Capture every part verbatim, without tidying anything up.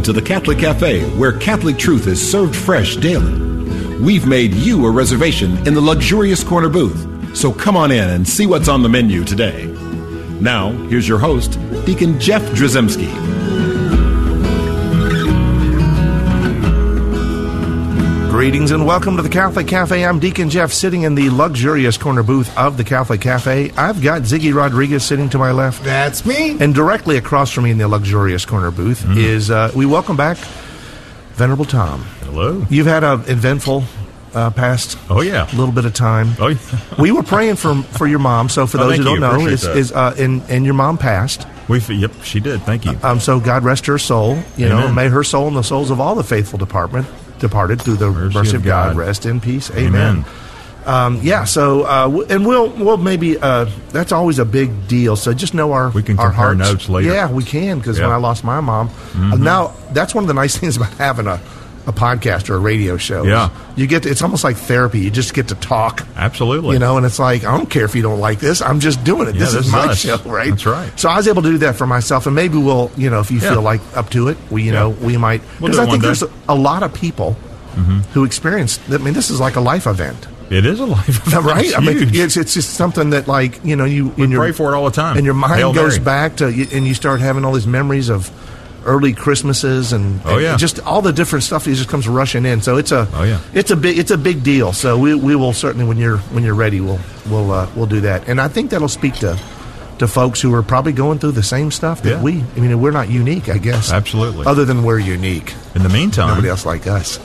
to the Catholic Cafe, where Catholic truth is served fresh daily. We've made you a reservation in the luxurious corner booth, so come on in and see what's on the menu today. Now, here's your host, Deacon Jeff Drzymski. Greetings and welcome to the Catholic Cafe. I'm Deacon Jeff, sitting in the luxurious corner booth of the Catholic Cafe. I've got Ziggy Rodriguez sitting to my left. That's me. And directly across from me in the luxurious corner booth mm. is, uh, we welcome back Venerable Tom. Hello. You've had an eventful uh, past oh yeah little bit of time. Oh, yeah. We were praying for for your mom, so for oh, those who don't you. know, Appreciate is, that. is uh, and, and your mom passed. We Yep, she did. Thank you. Um, so God rest her soul. You Amen. know, may her soul and the souls of all the faithful department departed through the mercy, mercy of God. God rest in peace. Amen. Amen. Um, yeah. So uh, w- and we'll we'll maybe uh, that's always a big deal. So just know our we can our compare hearts. notes later. Yeah, we can because yeah. when I lost my mom, mm-hmm. uh, now that's one of the nice things about having a. a podcast or a radio show. Yeah. You get to, it's almost like therapy. You just get to talk. Absolutely. You know, and it's like, I don't care if you don't like this. I'm just doing it. Yeah, this, this is is my us. show, right? That's right. So I was able to do that for myself, and maybe we'll, you know, if you yeah. feel like up to it, we, you yeah. know, we might. We'll Because do I it think one there's day. a, a lot of people mm-hmm. who experience, I mean, this is like a life event. It is a life event. Right? It's I mean, huge. it's, it's just something that, like, you know, you we in your, pray for it all the time. And your mind Hail goes Mary. back to, and you start having all these memories of early Christmases and, oh, and yeah. just all the different stuff that just comes rushing in. So it's a oh, yeah. it's a big it's a big deal. So we we will certainly when you're when you're ready we'll we'll uh, we'll do that. And I think that'll speak to to folks who are probably going through the same stuff that yeah. we. I mean, we're not unique, I guess. Absolutely. Other than we're unique. In the meantime, nobody else like us.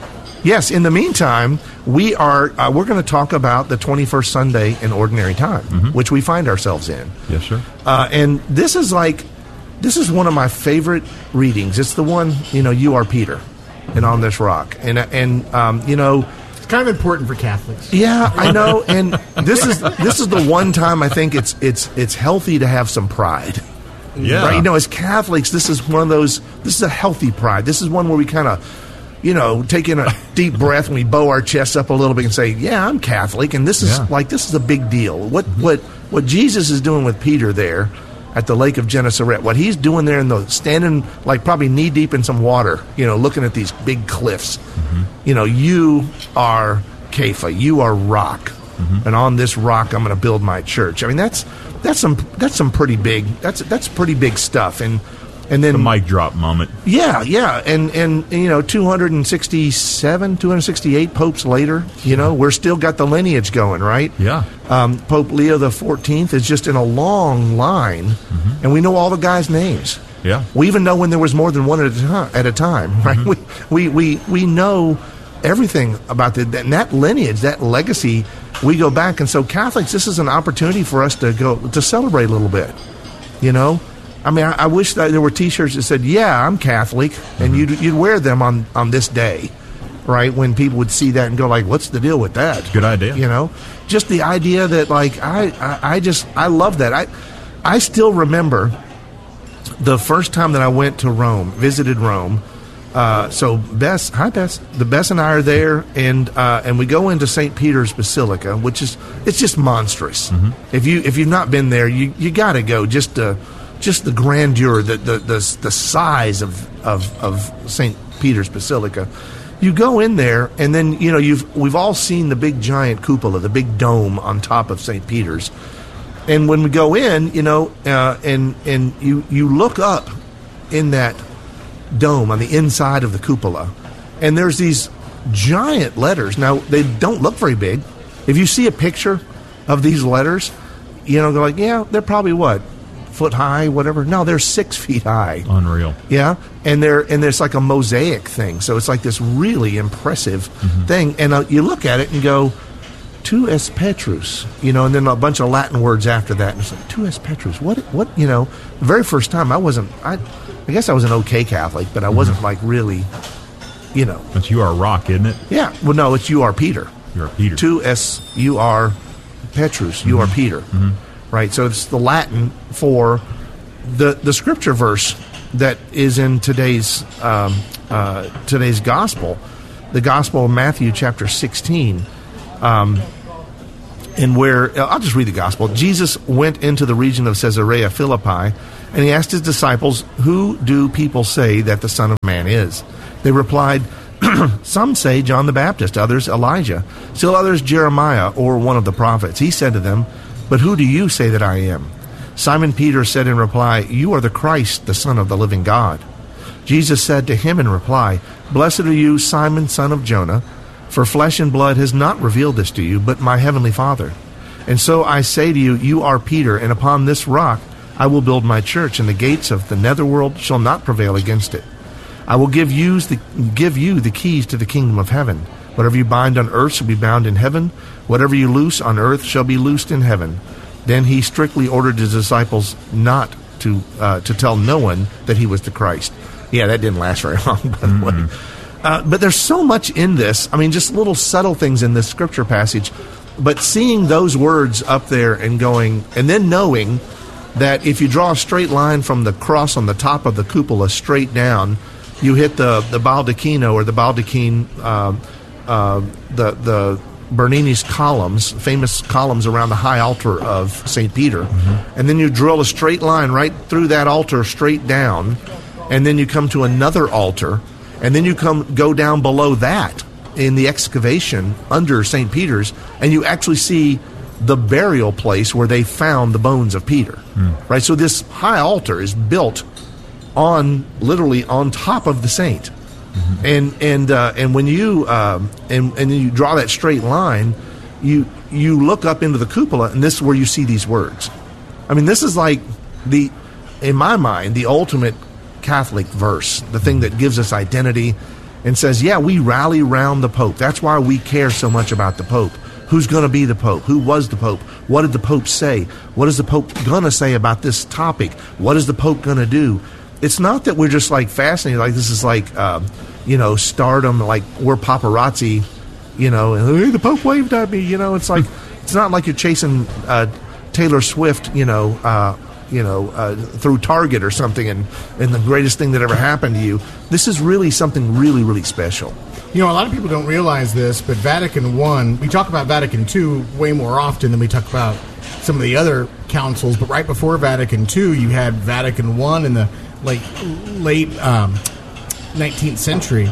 Yes. In the meantime, we are uh, we're going to talk about the twenty-first Sunday in Ordinary Time, mm-hmm. which we find ourselves in. Yes, sir. Uh, and this is like. This is one of my favorite readings. It's the one, you know, you are Peter, and on this rock, and and um, you know, it's kind of important for Catholics. Yeah, I know. And this is this is the one time I think it's it's it's healthy to have some pride. Yeah, right. You know, as Catholics, this is one of those. This is a healthy pride. This is one where we kind of, you know, take in a deep breath and we bow our chests up a little bit and say, "Yeah, I'm Catholic," and this is yeah. like this is a big deal. What what what Jesus is doing with Peter there. At the Lake of Gennesaret, what he's doing there in the standing like probably knee deep in some water, you know, looking at these big cliffs. Mm-hmm. You know, you are Kepha, you are rock, mm-hmm. and on this rock I'm going to build my church. I mean, that's that's some that's some pretty big that's that's pretty big stuff. And and then the mic drop moment. Yeah, yeah, and and, and you know, two hundred sixty-seven, two hundred sixty-eight popes later, you know, we're still got the lineage going, right? Yeah. Um, Pope Leo the fourteenth is just in a long line, mm-hmm. and we know all the guys' names. Yeah. We even know when there was more than one at a time. At a time, right? Mm-hmm. We, we we we know everything about the, and that lineage, that legacy. We go back, and so Catholics, this is an opportunity for us to go to celebrate a little bit. You know, I mean, I, I wish that there were T-shirts that said, "Yeah, I'm Catholic," mm-hmm. and you'd you'd wear them on, on this day. Right, when people would see that and go like, "What's the deal with that?" Good idea. You know, just the idea that like I, I, I just I love that. I I still remember the first time that I went to Rome, visited Rome. Uh, so Bess, hi Bess, the Bess and I are there, and uh, and we go into Saint Peter's Basilica, which is it's just monstrous. Mm-hmm. If you if you've not been there, you you got to go. Just the just the grandeur, the the the, the size of of of Saint Peter's Basilica. You go in there, and then you know you've we've all seen the big giant cupola, the big dome on top of Saint Peter's. And when we go in, you know, uh, and and you you look up in that dome on the inside of the cupola, and there's these giant letters. Now they don't look very big. If you see a picture of these letters, you know, go like, yeah, they're probably what. foot high, whatever. No, they're six feet high. Unreal. Yeah, and they're and there's like a mosaic thing, so it's like this really impressive mm-hmm. thing. And uh, you look at it and go, "Tu es Petrus," you know, and then a bunch of Latin words after that. And it's like, "Tu es Petrus." What? What? You know, the very first time I wasn't. I, I guess I was an okay Catholic, but I wasn't mm-hmm. like really, you know. But you are rock, isn't it? Yeah. Well, no, it's you are Peter. You are Peter. Tu es you are Petrus. You mm-hmm. are Peter. Mm-hmm. Right, so it's the Latin for the the scripture verse that is in today's um, uh, today's gospel, the Gospel of Matthew, chapter sixteen, um, and where I'll just read the gospel. Jesus went into the region of Caesarea Philippi, And he asked his disciples, "Who do people say that the Son of Man is?" They replied, "Some say John the Baptist, others Elijah, still others Jeremiah or one of the prophets." He said to them, "But who do you say that I am?" Simon Peter said in reply, "You are the Christ, the Son of the living God." Jesus said to him in reply, "Blessed are you, Simon, son of Jonah, for flesh and blood has not revealed this to you, but my heavenly Father. And so I say to you, you are Peter, and upon this rock I will build my church, and the gates of the netherworld shall not prevail against it. I will give you the, give you the keys to the kingdom of heaven. Whatever you bind on earth shall be bound in heaven. Whatever you loose on earth shall be loosed in heaven." Then he strictly ordered his disciples not to uh, to tell no one that he was the Christ. Yeah, that didn't last very long, by the mm-hmm. way. Uh, but there's so much in this. I mean, just little subtle things in this scripture passage. But seeing those words up there and going, and then knowing that if you draw a straight line from the cross on the top of the cupola straight down, you hit the, the baldacchino or the baldachin, uh, uh, the the Bernini's columns, famous columns around the high altar of Saint Peter. Mm-hmm. And then you drill a straight line right through that altar straight down, and then you come to another altar, and then you come go down below that in the excavation under Saint Peter's, and you actually see the burial place where they found the bones of Peter. Mm. Right? So this high altar is built on, literally on top of the saint. Mm-hmm. And and uh, and when you um, and and you draw that straight line, you you look up into the cupola, and this is where you see these words. I mean, this is like the, in my mind, the ultimate Catholic verse, the thing that gives us identity, and says, yeah, we rally round the Pope. That's why we care so much about the Pope. Who's going to be the Pope? Who was the Pope? What did the Pope say? What is the Pope going to say about this topic? What is the Pope going to do? It's not that we're just like fascinated, like this is like, uh, you know, stardom, like we're paparazzi, you know, and hey, the Pope waved at me, you know. It's like, it's not like you're chasing uh, Taylor Swift, you know, uh, you know, uh, through Target or something, and, and the greatest thing that ever happened to you. This is really something really, really special. You know, a lot of people don't realize this, but Vatican One, we talk about Vatican Two way more often than we talk about some of the other councils, but right before Vatican Two, you had Vatican One in the like late um, nineteenth century,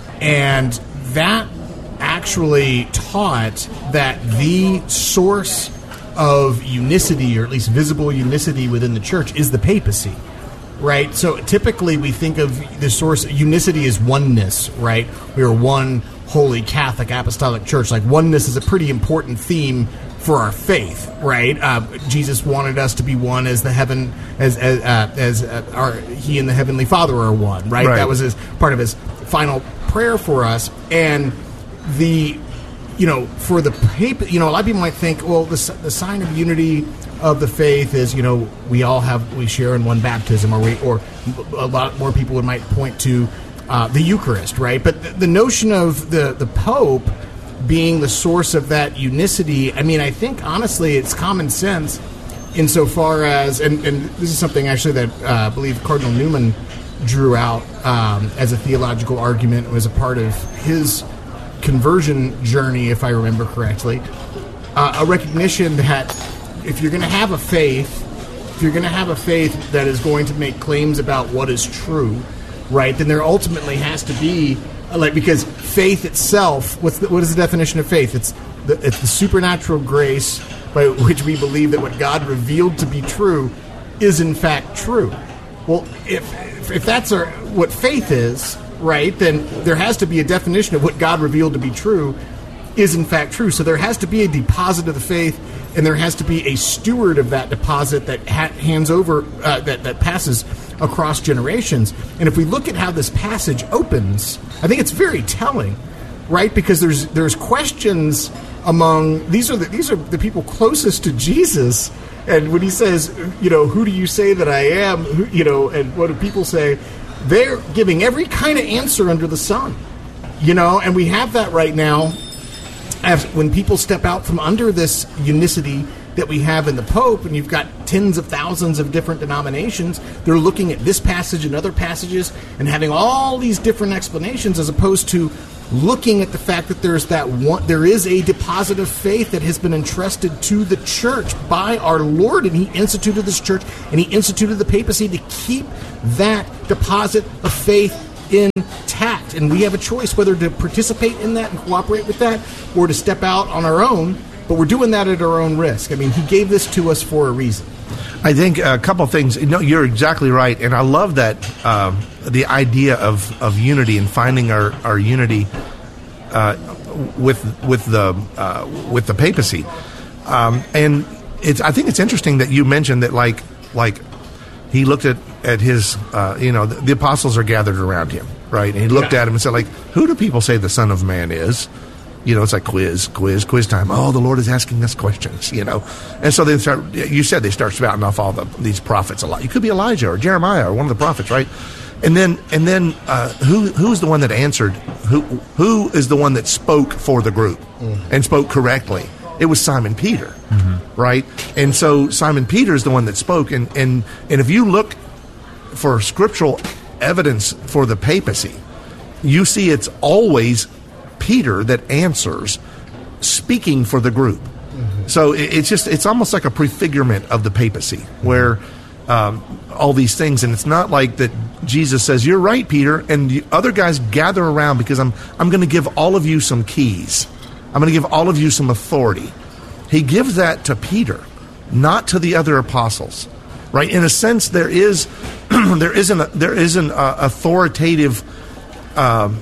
and that actually taught that the source of unicity, or at least visible unicity within the church, is the papacy. Right? So typically we think of the source, unicity is oneness, right? We are one holy Catholic apostolic church. Like oneness is a pretty important theme for our faith, right? Uh, Jesus wanted us to be one as the heaven, as as, uh, as uh, our, he and the Heavenly Father are one, right? Right. That was his part of his final prayer for us. And the, you know, for the papacy, you know, a lot of people might think, well, the, the sign of unity of the faith is, you know, we all have, we share in one baptism, or we, or a lot more people would might point to uh, the Eucharist, right? But the, the notion of the, the Pope being the source of that unicity, I mean, I think, honestly, it's common sense insofar as, and, and this is something actually that uh, I believe Cardinal Newman drew out um, as a theological argument, was a part of his conversion journey, if I remember correctly, uh, a recognition that if you're going to have a faith, if you're going to have a faith that is going to make claims about what is true, right, then there ultimately has to be, like, because faith itself, what's the, what is the definition of faith? It's the, it's the supernatural grace by which we believe that what God revealed to be true is in fact true. Well, if if, if that's our, what faith is, right, then there has to be a definition of what God revealed to be true is in fact true. So there has to be a deposit of the faith, and there has to be a steward of that deposit that ha- hands over, uh, that, that passes across generations. And if we look at how this passage opens, I think it's very telling, right? Because there's there's questions among, these are the, these are the people closest to Jesus. And when he says, you know, who do you say that I am? Who, you know, and what do people say? They're giving every kind of answer under the sun, you know, and we have that right now. As when people step out from under this unicity that we have in the Pope, and you've got tens of thousands of different denominations, they're looking at this passage and other passages and having all these different explanations, as opposed to looking at the fact that there's that one, there is a deposit of faith that has been entrusted to the church by our Lord, and He instituted this church, and He instituted the papacy to keep that deposit of faith intact. And we have a choice whether to participate in that and cooperate with that, or to step out on our own. But we're doing that at our own risk. I mean, He gave this to us for a reason. I think a couple things. No, you're exactly right, and I love that um, the idea of, of unity and finding our, our unity uh, with with the uh, with the papacy. Um, and it's I think it's interesting that you mentioned that like like he looked at at his uh, you know the, the apostles are gathered around him, right? And he looked Yeah. at him and said, like, who do people say the Son of Man is? You know, it's like quiz, quiz, quiz time. Oh, the Lord is asking us questions, you know. And so they start, you said they start spouting off all the, these prophets a lot. You could be Elijah or Jeremiah or one of the prophets, right? And then, and then, uh, who, who's the one that answered? Who, who is the one that spoke for the group mm-hmm. and spoke correctly? It was Simon Peter, mm-hmm. right? And so Simon Peter is the one that spoke. And, and, and if you look for scriptural evidence for the papacy, you see it's always Peter that answers, speaking for the group. Mm-hmm. So it, it's just, it's almost like a prefigurement of the papacy, where um, all these things, and it's not like that Jesus says, you're right, Peter, and the other guys gather around because I'm, I'm going to give all of you some keys. I'm going to give all of you some authority. He gives that to Peter, not to the other apostles, right? In a sense, there is, there isn't, a, there isn't a authoritative, um,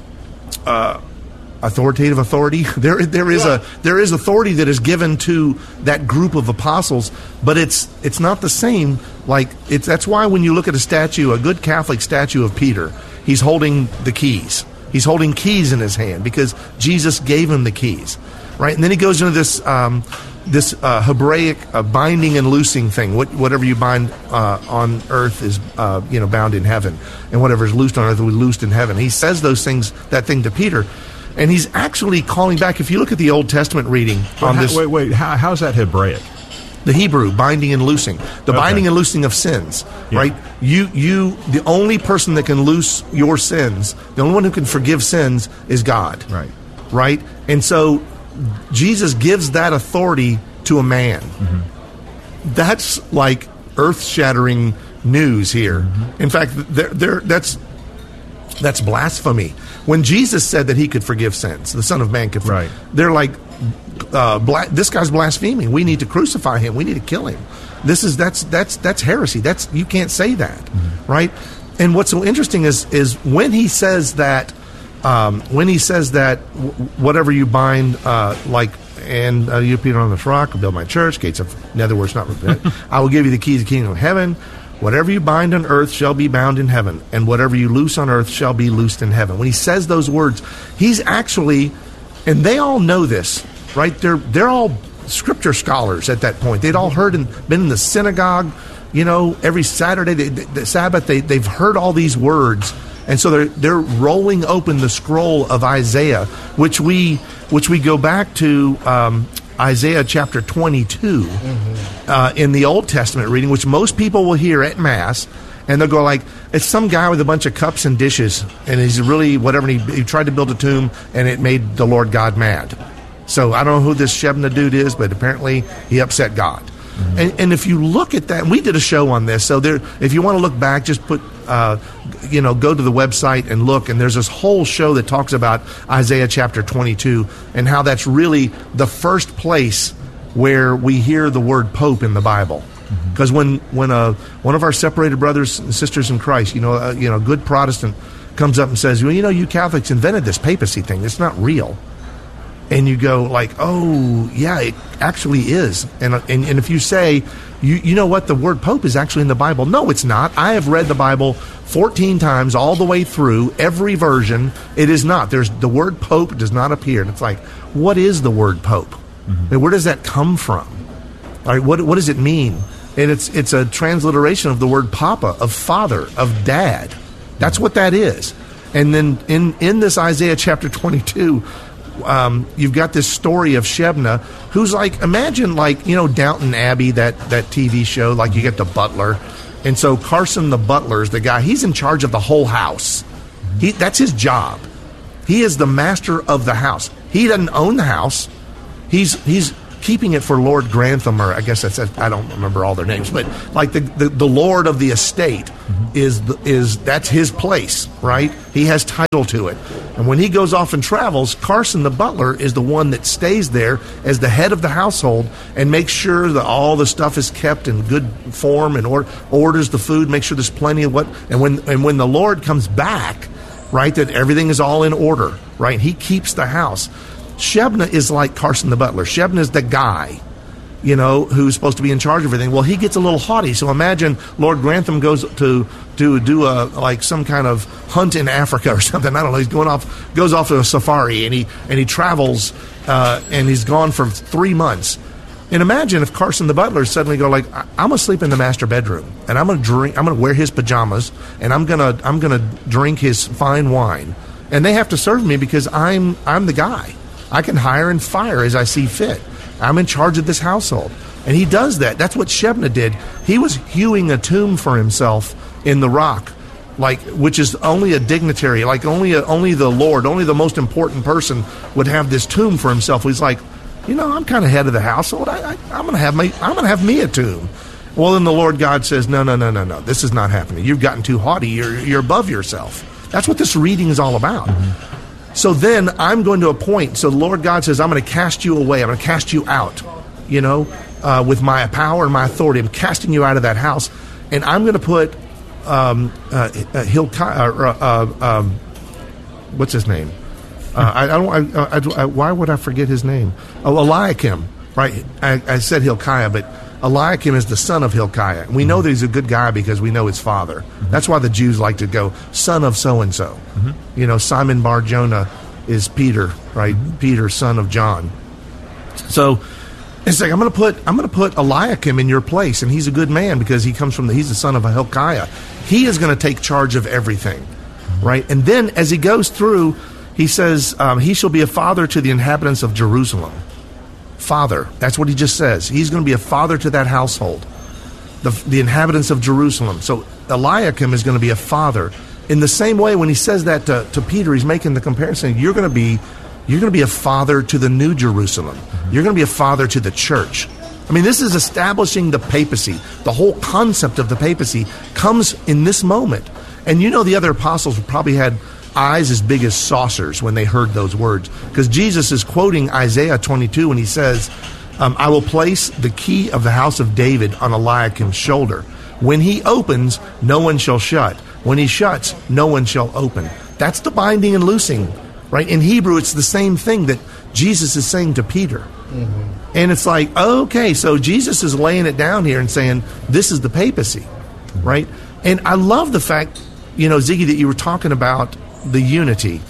uh, authoritative authority. There, there is yeah. a there is authority that is given to that group of apostles, but it's it's not the same. Like it's that's why when you look at a statue, a good Catholic statue of Peter, he's holding the keys. He's holding keys in his hand because Jesus gave him the keys, right? And then he goes into this um, this uh, Hebraic uh, binding and loosing thing. What, whatever you bind uh, on earth is uh, you know bound in heaven, and whatever is loosed on earth will be loosed in heaven. He says those things, that thing to Peter. And he's actually calling back. If you look at the Old Testament reading on how, this, wait, wait, how, how's that Hebraic? the Hebrew binding and loosing, the Okay. binding and loosing of sins, Yeah. right? You, you, the only person that can loose your sins, the only one who can forgive sins is God, Right. Right? And so Jesus gives that authority to a man. Mm-hmm. That's like earth-shattering news here. Mm-hmm. In fact, there, there, that's that's blasphemy. When Jesus said that He could forgive sins, the Son of Man could. Right. They're like, uh, bla- this guy's blaspheming. We need to crucify him. We need to kill him. This is that's that's that's heresy. That's you can't say that, mm-hmm. right? And what's so interesting is is when he says that, um, when he says that w- whatever you bind, uh, like. And uh, you put it on this rock, I'll build my church, gates of nether words not. I will give you the keys of the kingdom of heaven. Whatever you bind on earth shall be bound in heaven, and whatever you loose on earth shall be loosed in heaven. When he says those words, he's actually, and they all know this, right? They're they're all scripture scholars at that point. They'd all heard and been in the synagogue, you know, every Saturday, they, the, the Sabbath. They they've heard all these words, and so they're they're rolling open the scroll of Isaiah, which we which we go back to. Um, Isaiah chapter twenty-two mm-hmm. uh, in the Old Testament reading, which most people will hear at Mass, and they'll go like, it's some guy with a bunch of cups and dishes, and he's really whatever, and he, he tried to build a tomb, and it made the Lord God mad. So I don't know who this Shebna dude is, but apparently he upset God. Mm-hmm. And, and if you look at that, and we did a show on this, so there, if you want to look back, just put, uh, you know, go to the website and look, and there's this whole show that talks about Isaiah chapter twenty-two and how that's really the first place where we hear the word Pope in the Bible. Because mm-hmm. when when a one of our separated brothers and sisters in Christ, you know, uh, you know, a good Protestant comes up and says, well, you know, you Catholics invented this papacy thing. It's not real. And you go like, oh, yeah, it actually is. And and, and if you say, you you know what, the word Pope is actually in the Bible. No, it's not. I have read the Bible fourteen times all the way through, every version. It is not. There's the word Pope does not appear. And it's like, what is the word Pope? Mm-hmm. And where does that come from? All right, what what does it mean? And it's it's a transliteration of the word Papa, of father, of dad. That's what that is. And then in, in this Isaiah chapter twenty-two, Um, you've got this story of Shebna, who's like, imagine like, you know, Downton Abbey, that, that T V show, like you get the butler. And so Carson the butler is the guy, he's in charge of the whole house. He, that's his job. He is the master of the house. He doesn't own the house. He's he's keeping it for Lord Grantham, or I guess that's, I don't remember all their names, but like the the, the Lord of the estate mm-hmm. is the, is that's his place, right? He has title to it. And when he goes off and travels, Carson the butler is the one that stays there as the head of the household and makes sure that all the stuff is kept in good form and or, orders the food, make sure there's plenty of what, and when and when the Lord comes back, right, that everything is all in order, right? He keeps the house. Shebna is like Carson the butler. Shebna is the guy, you know, who's supposed to be in charge of everything. Well, he gets a little haughty. So imagine Lord Grantham goes to to do a like some kind of hunt in Africa or something. I don't know. He's going off, goes off to a safari, and he and he travels, uh, and he's gone for three months. And imagine if Carson the butler suddenly go like, I'm gonna sleep in the master bedroom, and I'm gonna drink, I'm gonna wear his pajamas, and I'm gonna I'm gonna drink his fine wine, and they have to serve me because I'm I'm the guy. I can hire and fire as I see fit. I'm in charge of this household. And he does that. That's what Shebna did. He was hewing a tomb for himself in the rock, like which is only a dignitary, like only a, only the Lord, only the most important person would have this tomb for himself. He's like, you know, I'm kind of head of the household. I, I, I'm going to have my, I'm going to have me a tomb. Well, then the Lord God says, no, no, no, no, no. This is not happening. You've gotten too haughty. You're, you're above yourself. That's what this reading is all about. Mm-hmm. So then I'm going to appoint. So the Lord God says, I'm going to cast you away. I'm going to cast you out, you know, uh, with my power and my authority. I'm casting you out of that house. And I'm going to put um, uh, uh, Hilkiah, uh, uh, um, what's his name? Uh, I, I don't. I, I, I, why would I forget his name? Oh, Eliakim, right? I, I said Hilkiah, but Eliakim is the son of Hilkiah. We know that he's a good guy because we know his father. Mm-hmm. That's why the Jews like to go, son of so-and-so. Mm-hmm. You know, Simon Bar-Jonah is Peter, right? Mm-hmm. Peter, son of John. So it's like, I'm going to put I'm going to put Eliakim in your place, and he's a good man because he comes from the, he's the son of Hilkiah. He is going to take charge of everything, mm-hmm. right? And then as he goes through, he says, um, he shall be a father to the inhabitants of Jerusalem. Father. That's what he just says. He's going to be a father to that household, the, the inhabitants of Jerusalem. So Eliakim is going to be a father. In the same way, when he says that to, to Peter, he's making the comparison. You're going to be, you're going to be a father to the New Jerusalem. You're going to be a father to the church. I mean, this is establishing the papacy. The whole concept of the papacy comes in this moment. And you know, the other apostles probably had eyes as big as saucers when they heard those words, because Jesus is quoting Isaiah twenty-two when he says, um, I will place the key of the house of David on Eliakim's shoulder. When he opens, no one shall shut. When he shuts, no one shall open. That's the binding and loosing, right? In Hebrew, it's the same thing that Jesus is saying to Peter. Mm-hmm. And it's like, okay, so Jesus is laying it down here and saying, this is the papacy, right? And I love the fact, you know, Ziggy, that you were talking about the unity.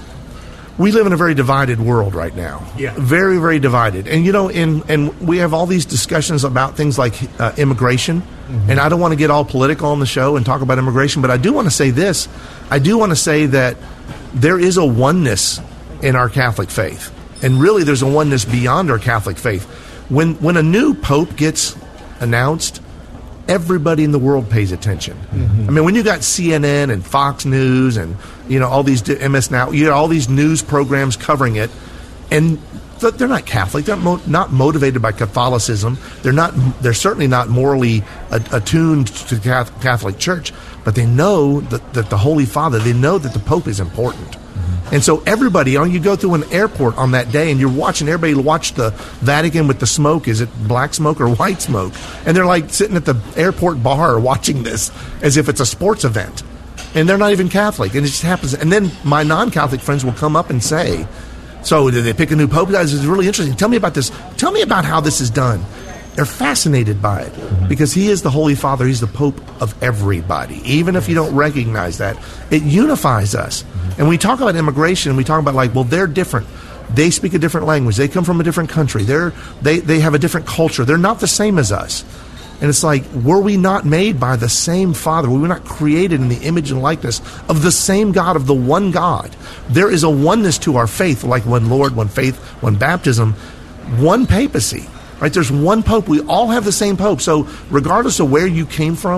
We live in a very divided world right now. Yeah. Very, very divided. And, you know, in, and we have all these discussions about things like uh, immigration. Mm-hmm. And I don't want to get all political on the show and talk about immigration, but I do want to say this. I do want to say that there is a oneness in our Catholic faith. And really, there's a oneness beyond our Catholic faith. When, when a new pope gets announced, everybody in the world pays attention. Mm-hmm. I mean, when you got C N N and Fox News and, you know, all these M S Now, you got all these news programs covering it, and th- they're not Catholic. They're mo- not motivated by Catholicism. They're not. They're certainly not morally attuned to the Catholic Church. But they know that, that the Holy Father. They know that the Pope is important. And so everybody, you know, you go through an airport on that day and you're watching, everybody watch the Vatican with the smoke. Is it black smoke or white smoke? And they're like sitting at the airport bar watching this as if it's a sports event. And they're not even Catholic. And it just happens. And then my non-Catholic friends will come up and say, so did they pick a new pope? This is really interesting. Tell me about this. Tell me about how this is done. They're fascinated by it mm-hmm. because he is the Holy Father. He's the Pope of everybody. Even if you don't recognize that, it unifies us. Mm-hmm. And we talk about immigration, we talk about like, well, they're different. They speak a different language. They come from a different country. They're, they, they have a different culture. They're not the same as us. And it's like, were we not made by the same Father? We were not created in the image and likeness of the same God, of the one God. There is a oneness to our faith, like one Lord, one faith, one baptism, one papacy. Right? There's one pope. We all have the same pope. So regardless of where you came from,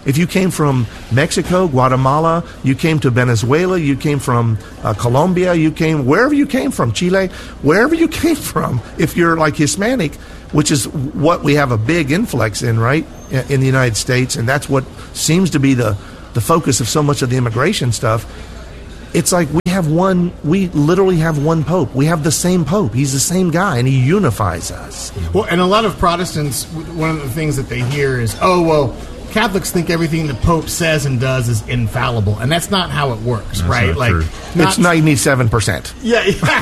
If you came from Mexico, Guatemala, you came to Venezuela, you came from uh, Colombia, you came wherever you came from, Chile, wherever you came from, if you're like Hispanic, which is what we have a big influx in, right, in the United States, and that's what seems to be the, the focus of so much of the immigration stuff. It's like we have one, we literally have one pope. We have the same pope. He's the same guy, and he unifies us. Well, and a lot of Protestants, one of the things that they hear is, oh, well, Catholics think everything the Pope says and does is infallible, and that's not how it works, That's right? not Like, true. not- It's ninety-seven percent. Yeah,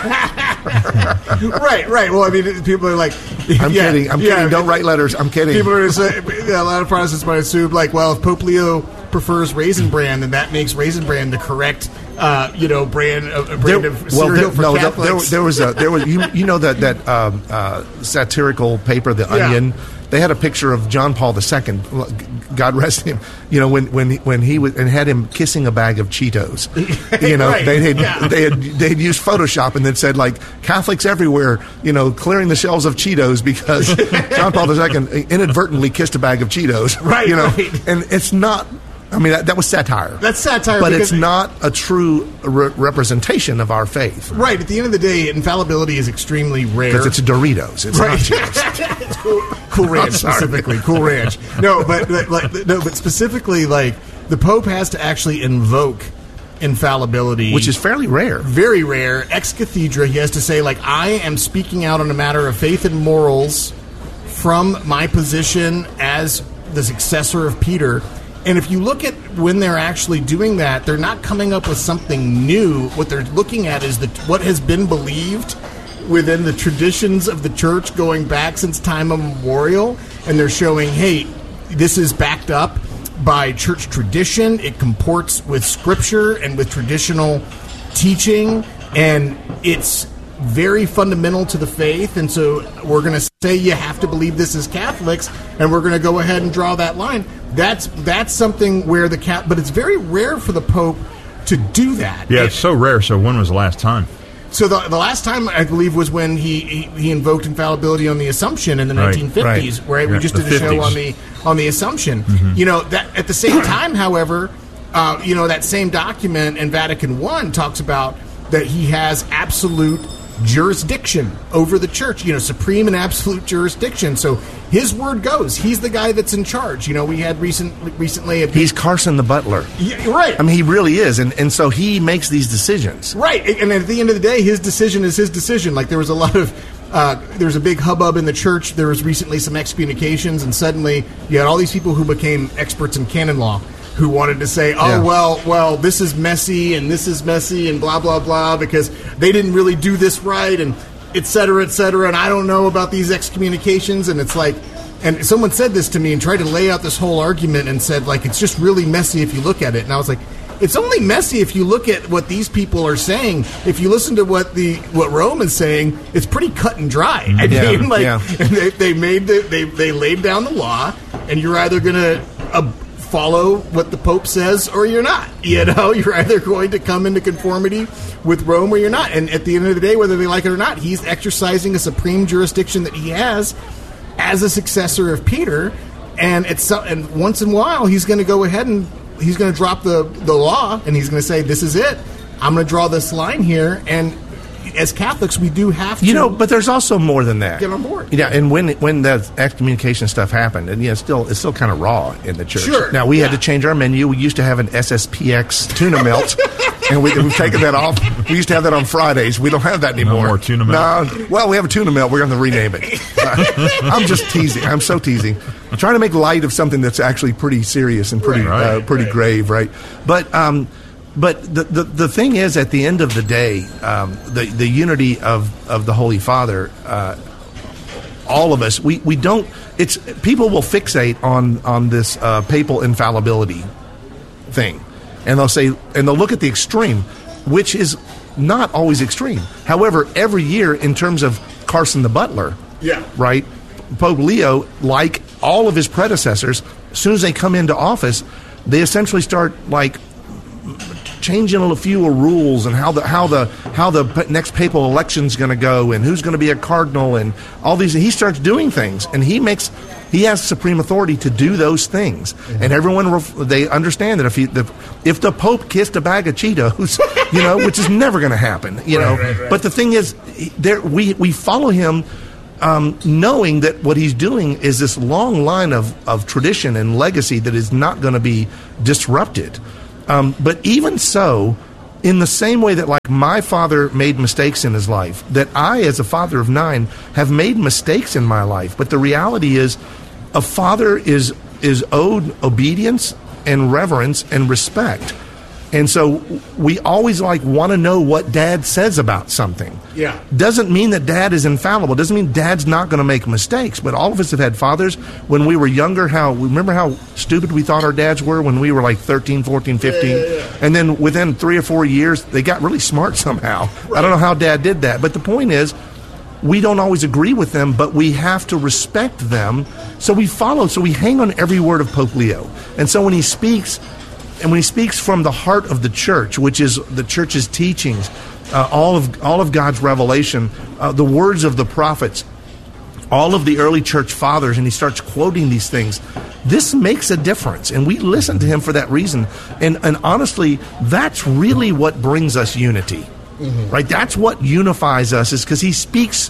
right, right. Well, I mean, people are like, I'm yeah, kidding. I'm yeah, kidding. Don't write letters. I'm kidding. People are say, yeah, a lot of Protestants might assume, like, well, if Pope Leo prefers Raisin Bran, then that makes Raisin Bran the correct, uh, you know, brand, uh, brand There- of cereal there, for no, there, Catholics. there, there was a there was you, you know that that um, uh, satirical paper, The Yeah. Onion. They had a picture of John Paul the Second, God rest him. You know when when he, when he was and had him kissing a bag of Cheetos. You know Right, they had yeah. they had they'd used Photoshop and then said like Catholics everywhere, you know, clearing the shelves of Cheetos because John Paul the Second inadvertently kissed a bag of Cheetos. Right, you know, right. and it's not. I mean that, that was satire. That's satire, but because- it's not a true re- representation of our faith. Right. At the end of the day, infallibility is extremely rare. Because it's Doritos. It's Right. not Cheetos. It's cool, cool Ranch sorry. specifically. Cool Ranch. No, but but, like no, but specifically, like the Pope has to actually invoke infallibility, Which is fairly rare. very rare. Ex cathedra, he has to say, like, I am speaking out on a matter of faith and morals from my position as the successor of Peter. And if you look at when they're actually doing that, they're not coming up with something new. What they're looking at is the what has been believed within the traditions of the church going back since time immemorial. And they're showing, hey, this is backed up by church tradition. It comports with scripture and with traditional teaching. And it's very fundamental to the faith, and so we're going to say you have to believe this as Catholics, and we're going to go ahead and draw that line. That's that's something where the cat, but it's very rare for the Pope to do that. Yeah, It- it's so rare. So when was the last time? so the, the last time I believe was when he, he he invoked infallibility on the Assumption in the Right, nineteen fifties, right? We Yeah, just the did a show fifties. on the on the Assumption. You know that at the same time, however, uh, you know that same document in Vatican One talks about that he has absolute jurisdiction over the church, you know, supreme and absolute jurisdiction. So his word goes. He's the guy that's in charge. You know, we had recent recently a big, He's Carson the Butler. yeah, right. I mean, he really is. And, and so he makes these decisions. Right, and at the end of the day, his decision is his decision. Like there was a lot of, uh, there was a big hubbub in the church. There was recently some excommunications, and suddenly you had all these people who became experts in canon law, who wanted to say, oh, Yeah. well, well, this is messy, and this is messy, and blah, blah, blah, because they didn't really do this right, and et cetera, et cetera, and I don't know about these excommunications, and it's like, and someone said this to me and tried to lay out this whole argument and said, like, it's just really messy if you look at it, and I was like, it's only messy if you look at what these people are saying. If you listen to what the what Rome is saying, it's pretty cut and dry. I Yeah, mean, like, yeah. and they, they made the, they they laid down the law, and you're either going to uh, follow what the Pope says or you're not. You know, you're either going to come into conformity with Rome or you're not. And at the end of the day, whether they like it or not, he's exercising a supreme jurisdiction that he has as a successor of Peter. And it's so, and once in a while, he's going to go ahead and he's going to drop the the law, and he's going to say, "This is it. I'm going to draw this line here." And as Catholics, we do have to, You know, but there's also more than that. Get on board. Yeah, and when when that excommunication stuff happened, and yeah, it's still it's still kind of raw in the church. Sure, Now we had yeah. to change our menu. We used to have an S S P X tuna melt, and we, we've taken that off. We used to have that on Fridays. We don't have that anymore. more tuna melt? No, well, we have a tuna melt. We're going to rename it. I'm just teasing. I'm so teasing. I'm trying to make light of something that's actually pretty serious and pretty Right, uh, pretty right. grave, right? But um, but the, the the thing is, at the end of the day, um, the the unity of of the Holy Father. Uh, all of us, we, we don't. It's people will fixate on on this uh, papal infallibility thing, and they'll say, and they'll look at the extreme, which is not always extreme. However, every year, in terms of Carson the Butler, Yeah. right, Pope Leo, like all of his predecessors, as soon as they come into office, they essentially start like changing a few rules and how the how the how the next papal election is going to go and who's going to be a cardinal and all these. He starts doing things, and he makes he has supreme authority to do those things. Mm-hmm. And everyone they understand that if he the, if the Pope kissed a bag of Cheetos, you know, which is never going to happen, you know. Right, right, right. But the thing is, there we we follow him. Um, knowing that what he's doing is this long line of, of tradition and legacy that is not going to be disrupted. Um, but even so, in the same way that like my father made mistakes in his life, that I, as a father of nine, have made mistakes in my life. But the reality is, a father is is owed obedience and reverence and respect. And so we always like want to know what dad says about something. Yeah. Doesn't mean that dad is infallible. Doesn't mean dad's not going to make mistakes. But all of us have had fathers when we were younger. How remember how stupid we thought our dads were when we were like thirteen, fourteen, fifteen. Yeah, yeah, yeah. And then within three or four years, they got really smart somehow. Right. I don't know how dad did that. But the point is, we don't always agree with them, but we have to respect them. So we follow. So we hang on every word of Pope Leo. And so when he speaks... And when he speaks from the heart of the church, which is the church's teachings, uh, all of all of God's revelation, uh, the words of the prophets, all of the early church fathers, and he starts quoting these things, this makes a difference. And we listen to him for that reason. And, and honestly, that's really what brings us unity. Mm-hmm. Right? That's what unifies us, is because he speaks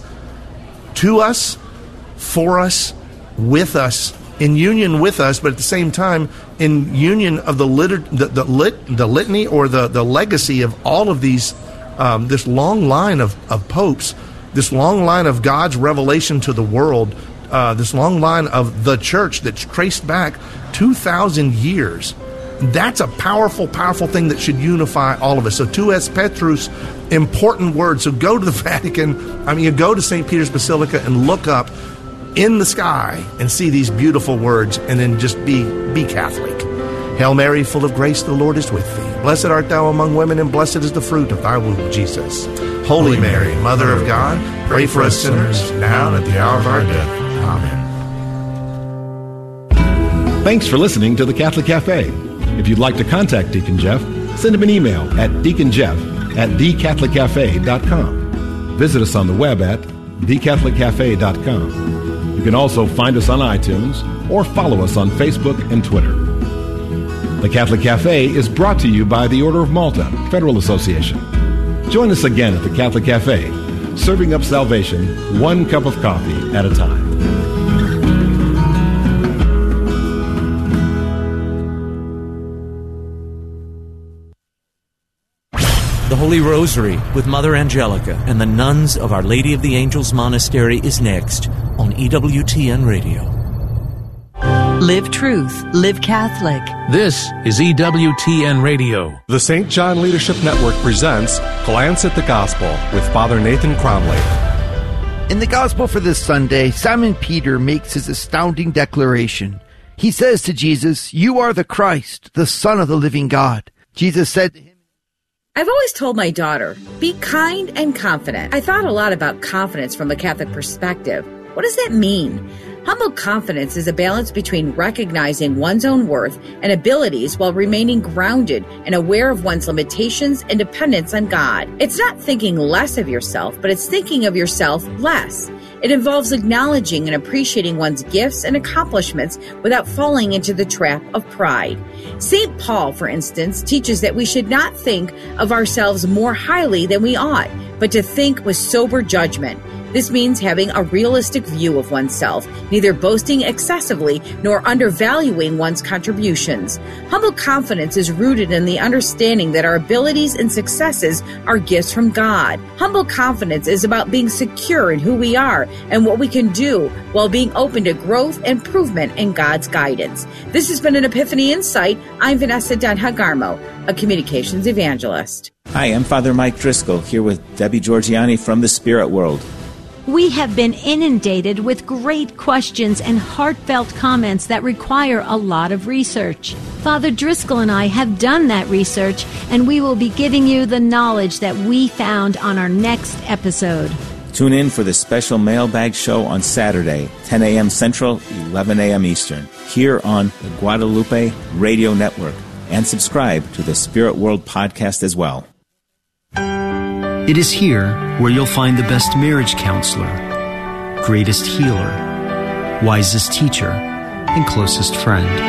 to us, for us, with us, in union with us, but at the same time in union of the lit- the, the, lit- the litany or the, the legacy of all of these, um, this long line of, of popes, this long line of God's revelation to the world, uh, this long line of the church that's traced back two thousand years. That's a powerful, powerful thing that should unify all of us. So, tu es Petrus, important word. So go to the Vatican, I mean, you go to Saint Peter's Basilica and look up in the sky and see these beautiful words, and then just be be Catholic. Hail Mary, full of grace, the Lord is with thee. Blessed art thou among women, and blessed is the fruit of thy womb, Jesus. Holy, Holy Mary, Mary, Mother of God, pray for us sinners, now and at the hour of our death. Amen. Thanks for listening to The Catholic Cafe. If you'd like to contact Deacon Jeff, send him an email at deaconjeff at the catholic cafe dot com. Visit us on the web at the catholic cafe dot com. You can also find us on iTunes or follow us on Facebook and Twitter. The Catholic Cafe is brought to you by the Order of Malta Federal Association. Join us again at the Catholic Cafe, serving up salvation one cup of coffee at a time. The Holy Rosary with Mother Angelica and the nuns of Our Lady of the Angels Monastery is next on E W T N Radio. Live truth, live Catholic. This is E W T N Radio. The Saint John Leadership Network presents Glance at the Gospel with Father Nathan Cromley. In the Gospel for this Sunday, Simon Peter makes his astounding declaration. He says to Jesus, "You are the Christ, the Son of the living God." Jesus said to him, I've always told my daughter, be kind and confident. I thought a lot about confidence from a Catholic perspective. What does that mean? Humble confidence is a balance between recognizing one's own worth and abilities while remaining grounded and aware of one's limitations and dependence on God. It's not thinking less of yourself, but it's thinking of yourself less. It involves acknowledging and appreciating one's gifts and accomplishments without falling into the trap of pride. Saint Paul, for instance, teaches that we should not think of ourselves more highly than we ought, but to think with sober judgment. This means having a realistic view of oneself, neither boasting excessively nor undervaluing one's contributions. Humble confidence is rooted in the understanding that our abilities and successes are gifts from God. Humble confidence is about being secure in who we are and what we can do while being open to growth and improvement in God's guidance. This has been an Epiphany Insight. I'm Vanessa Dunhagarmo, a communications evangelist. Hi, I'm Father Mike Driscoll, here with Debbie Georgiani from the Spirit World. We have been inundated with great questions and heartfelt comments that require a lot of research. Father Driscoll and I have done that research, and we will be giving you the knowledge that we found on our next episode. Tune in for the special mailbag show on Saturday, ten a.m. Central, eleven a.m. Eastern, here on the Guadalupe Radio Network and subscribe to the Spirit World podcast as well. It is here where you'll find the best marriage counselor, greatest healer, wisest teacher, and closest friend.